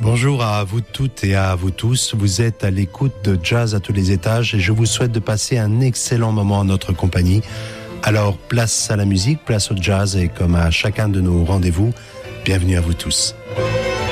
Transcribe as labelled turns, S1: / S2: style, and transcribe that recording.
S1: Bonjour à vous toutes et à vous tous. Vous êtes à l'écoute de Jazz à tous les étages et je vous souhaite de passer un excellent moment en notre compagnie. Alors, place à la musique, place au jazz et comme à chacun de nos rendez-vous, bienvenue à vous tous.